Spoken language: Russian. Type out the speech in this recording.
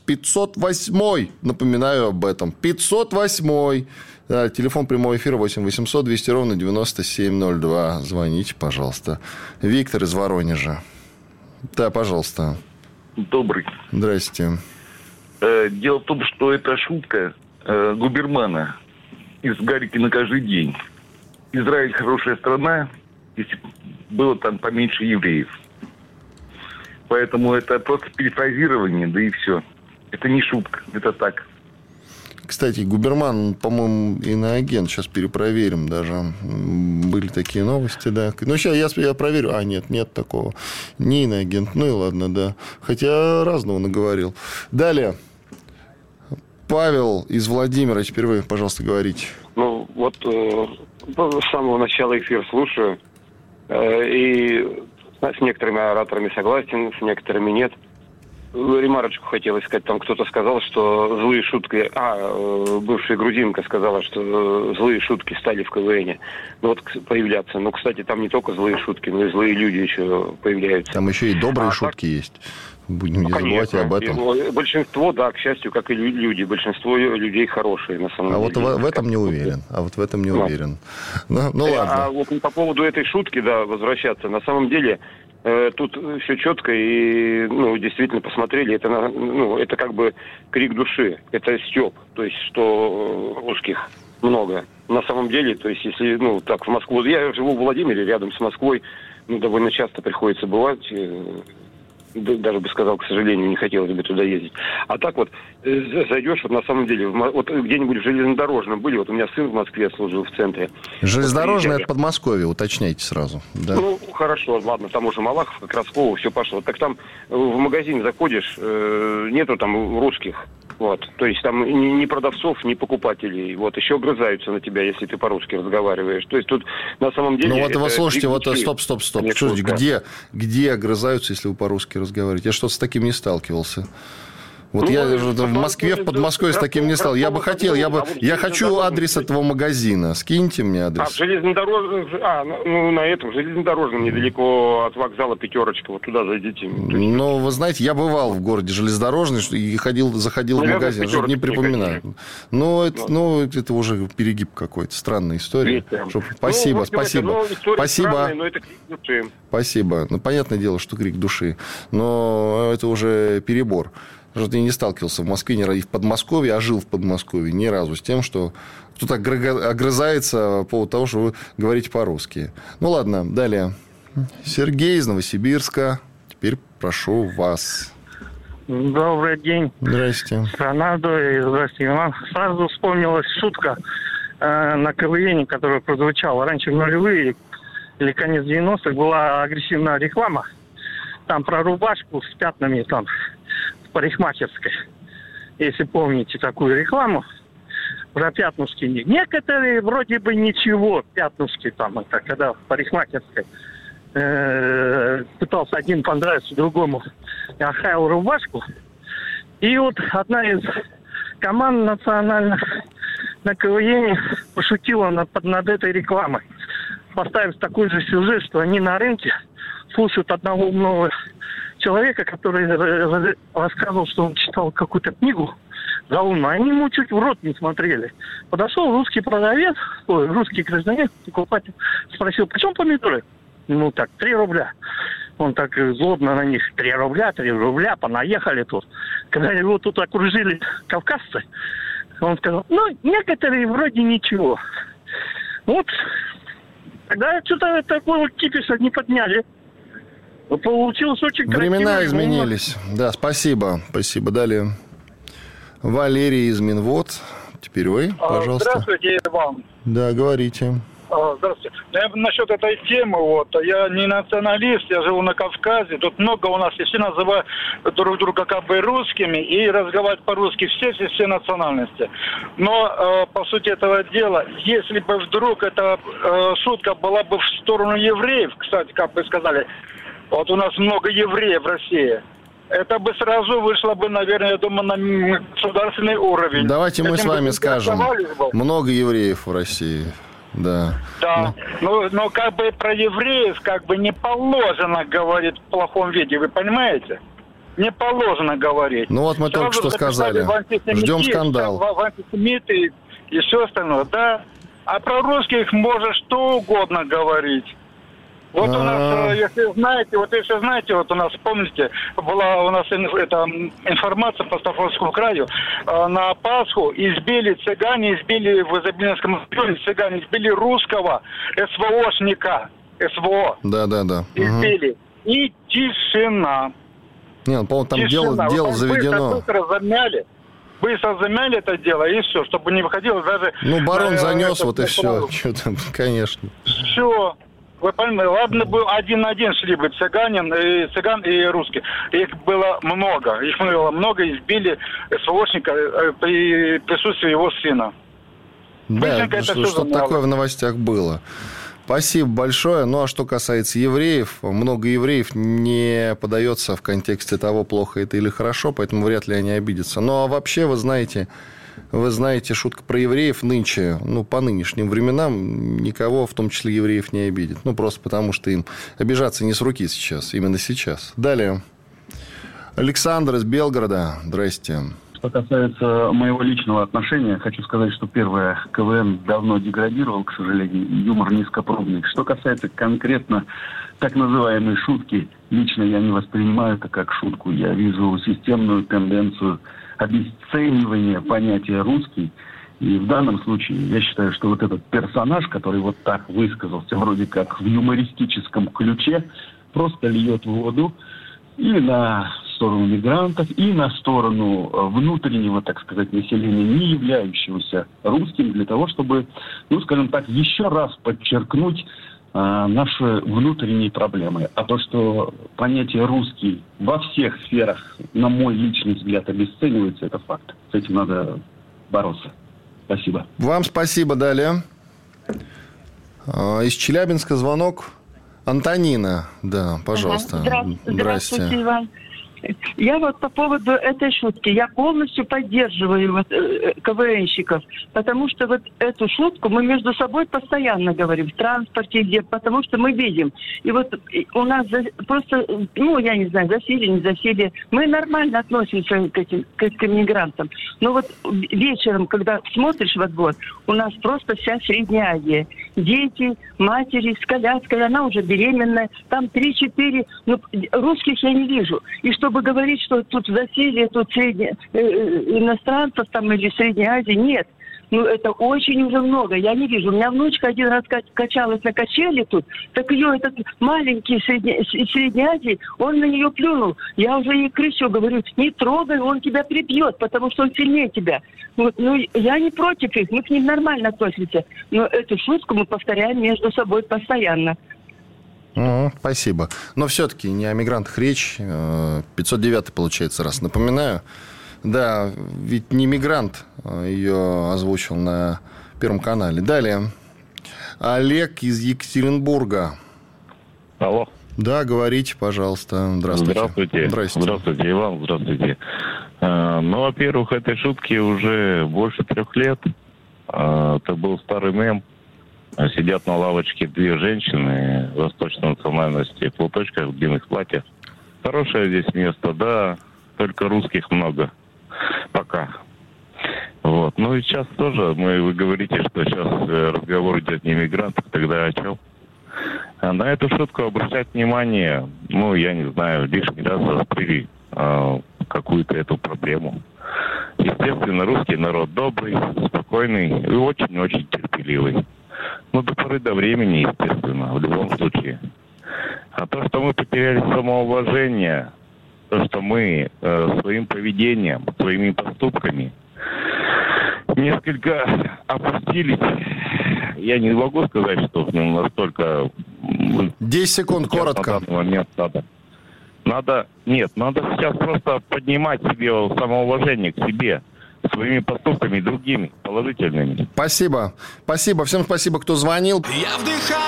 508. Напоминаю об этом. 508. Да, телефон прямого эфира 8 800 200 ровно 9702. Звоните, пожалуйста. Виктор из Воронежа. Да, пожалуйста. Добрый. Здрасте. Дело в том, что это шутка Губермана из «Гарики на каждый день». Израиль хорошая страна, если было там поменьше евреев. Поэтому это просто перефразирование, да и все. Это не шутка, это так. Кстати, Губерман, по-моему, иноагент. Сейчас перепроверим даже. Были такие новости, да. Ну, сейчас я проверю. Нет такого. Не иноагент. Ну, и ладно, да. Хотя разного наговорил. Далее. Павел из Владимира. Теперь вы, пожалуйста, говорите. Ну, вот с самого начала эфир слушаю. И с некоторыми ораторами согласен, с некоторыми нет. Ремарочку хотелось сказать. Там кто-то сказал, что злые шутки... бывшая грузинка сказала, что злые шутки стали в КВНе. Ну, вот появляться. Ну, кстати, там не только злые шутки, но и злые люди еще появляются. Там еще и добрые шутки есть. Будем не забывать об этом. Большинство, да, к счастью, как и люди. Большинство людей хорошие, на самом деле. А вот в этом не уверен. Уверен. Ну, ладно. А вот по поводу этой шутки, да, возвращаться. На самом деле... Тут все четко и, действительно посмотрели. Это как бы крик души. Это стёб. То есть, что русских много. На самом деле, то есть, если, так, в Москву... Я живу в Владимире, рядом с Москвой. Довольно часто приходится бывать. Даже бы сказал, к сожалению, не хотелось бы туда ездить. А так вот, зайдешь, вот на самом деле, вот где-нибудь в железнодорожном были, вот у меня сын в Москве служил в центре. Железнодорожное вот, это Подмосковье, уточняйте сразу. Да. Ну, хорошо, ладно, там уже Малахов, Краскова, все пошло. Так там в магазин заходишь, нету там русских. Вот, то есть там ни продавцов, ни покупателей. Вот, еще огрызаются на тебя, если ты по-русски разговариваешь. То есть тут на самом деле... Ну вот вы слушайте, вот стоп. Слушайте, где огрызаются, если вы по-русски разговариваете? Я что-то с таким не сталкивался. Вот я в Москве, в Подмосковье с таким не стал. Я бы хотел, я хочу адрес этого магазина. Скиньте мне адрес. В железнодорожном, на этом железнодорожном недалеко от вокзала «Пятерочка». Вот туда зайдите. Ну, вы знаете, я бывал в городе железнодорожный и заходил в магазин. Не припоминаю. Это уже перегиб какой-то. Странная история. Спасибо. Спасибо. Ну, понятное дело, что крик души. Но это уже перебор. Я не сталкивался в Москве, и в Подмосковье, а жил в Подмосковье ни разу с тем, что кто-то огрызается по поводу того, что вы говорите по-русски. Ну, ладно, далее. Сергей из Новосибирска. Теперь прошу вас. Добрый день. Здрасте. Рональдо и здрасте, Иван. Сразу вспомнилась шутка на КВН, которая прозвучала раньше в нулевые или конец 90-х. Была агрессивная реклама. Там про рубашку с пятнами там парикмахерской. Если помните такую рекламу про пятнушки. Некоторые вроде бы ничего, пятнушки там, это когда в парикмахерской пытался один понравиться другому, охаял рубашку. И вот одна из команд национальных на КВН пошутила над этой рекламой, поставив такой же сюжет, что они на рынке слушают одного умного человека, который рассказывал, что он читал какую-то книгу заумную. Они ему чуть в рот не смотрели. Подошел русский продавец, русский гражданин, покупатель, спросил, почем помидоры? Ну так, 3 рубля. Он так злобно на них, 3 рубля, понаехали тут. Когда его тут окружили кавказцы, он сказал, некоторые вроде ничего. Вот, тогда что-то такого кипиша не подняли. Получилось очень красиво. Времена изменились. Да, спасибо. Спасибо. Далее. Валерий из Минвод. Теперь вы, пожалуйста. Здравствуйте, Иван. Да, говорите. Здравствуйте. Насчет этой темы, я не националист, я живу на Кавказе. Тут много у нас, все называют друг друга как бы русскими и разговаривают по-русски все национальности. Но по сути этого дела, если бы вдруг эта шутка была бы в сторону евреев, кстати, как вы сказали, вот у нас много евреев в России. Это бы сразу вышло бы, наверное, я думаю, на государственный уровень. Давайте мы с вами скажем. Много евреев в России. Да. Да. Но про евреев не положено говорить в плохом виде, вы понимаете? не положено говорить. Ну вот мы Сразу только что сказали. в Ждем скандал. В антисемиты и все остальное, да. А про русских можно что угодно говорить. Вот у нас, если знаете, вот у нас, помните, была у нас информация по Ставропольскому краю, на Пасху цыгане избили в Изобилинском районе, цыгане избили русского СВОшника, СВО. Да. Избили. И тишина. Нет, по-моему, там дело заведено. Быстро замяли это дело, и все, чтобы не выходило даже... Ну, барон занес, вот и все. Что там, конечно. Все. Вы понимаете, ладно бы один на один шли бы цыган и русские. Их было много. Избили СВОшника при присутствии его сына. Да, что-то такое в новостях было. Спасибо большое. Ну, а что касается евреев, много евреев не подается в контексте того, плохо это или хорошо, поэтому вряд ли они обидятся. Ну, а вообще, вы знаете, шутка про евреев нынче, по нынешним временам, никого, в том числе евреев, не обидит. Просто потому, что им обижаться не с руки сейчас, именно сейчас. Далее. Александр из Белгорода. Здрасте. Что касается моего личного отношения, хочу сказать, что первое, КВН давно деградировал, к сожалению, юмор низкопробный. Что касается конкретно так называемой шутки, лично я не воспринимаю это как шутку. Я вижу системную тенденцию обесценивания понятия «русский». И в данном случае я считаю, что вот этот персонаж, который вот так высказался, вроде как в юмористическом ключе, просто льет воду и на сторону мигрантов, и на сторону внутреннего, так сказать, населения, не являющегося русским, для того, чтобы, скажем так, еще раз подчеркнуть наши внутренние проблемы. А то, что понятие «русский» во всех сферах, на мой личный взгляд, обесценивается, это факт. С этим надо бороться. Спасибо. Вам спасибо. Далее. Из Челябинска звонок. Антонина. Да, пожалуйста. Здравствуйте, Иван. Я вот по поводу этой шутки, я полностью поддерживаю КВНщиков, потому что вот эту шутку мы между собой постоянно говорим, в транспорте, где, потому что мы видим. И вот у нас просто, я не знаю, засилие, не засилие, мы нормально относимся к мигрантам. Но вот вечером, когда смотришь во двор, у нас просто вся Средняя Азия. Дети, матери с коляской, она уже беременная, там 3-4, русских я не вижу. И чтобы говорить, что тут засилие, тут иностранцев там или Средняя Азия, нет. Это очень уже много. Я не вижу. У меня внучка один раз качалась на качели тут, так ее этот маленький Средней Азии, он на нее плюнул. Я уже ей кричу, говорю, не трогай, он тебя прибьет, потому что он сильнее тебя. Я не против их, мы к ним нормально относимся. Но эту шутку мы повторяем между собой постоянно. Спасибо. Но все-таки не о мигрантах речь. 509 получается раз. Напоминаю. Да, ведь не мигрант ее озвучил на Первом канале. Далее. Олег из Екатеринбурга. Алло. Да, говорите, пожалуйста. Здравствуйте. Здравствуйте, Иван. Здравствуйте. Во-первых, этой шутки уже больше 3 лет. Это был старый мем. Сидят на лавочке 2 женщины восточной национальности в платочках, в длинных платьях. Хорошее здесь место, да, только русских много. Пока. Вот. И сейчас тоже вы говорите, что сейчас разговор идет не о мигрантах, тогда о чем? На эту шутку обращать внимание, я не знаю, лишний раз заострили какую-то эту проблему. Естественно, русский народ добрый, спокойный и очень-очень терпеливый. До поры до времени, естественно, в любом случае. А то, что мы потеряли самоуважение, то, что мы своим поведением, своими поступками несколько опустились, я не могу сказать, что настолько... 10 секунд, коротко. На данный момент надо сейчас просто поднимать себе самоуважение к себе, своими поступками другими, положительными. Спасибо. Всем спасибо, кто звонил.